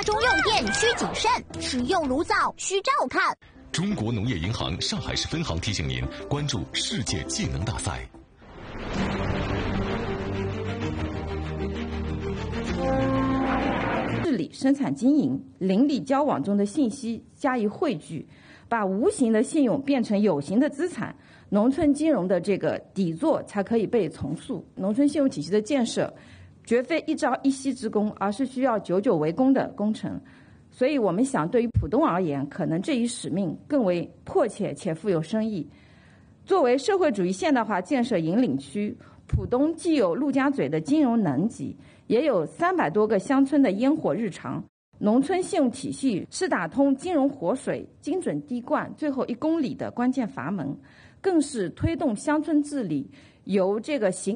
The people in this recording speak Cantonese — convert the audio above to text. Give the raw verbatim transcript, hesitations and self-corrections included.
中用电需谨慎，使用炉灶需照看。 中国农业银行上海市分行提醒您关注世界技能大赛。 治理、生产经营、邻里交往中的信息加以汇聚，把无形的信用变成有形的资产，农村金融的这个底座才可以被重塑。农村信用体系的建设绝非一朝一夕之功，而是需要久久为功的工程。所以我们想，对于浦东而言，可能这一使命更为迫切且富有深意。作为社会主义现代化建设引领区，浦东既有陆家嘴的金融能级，也有三百多个乡村的烟火日常。农村信用体系是打通金融活水、精准滴灌最后一公里的关键阀门，更是推动乡村治理由这个行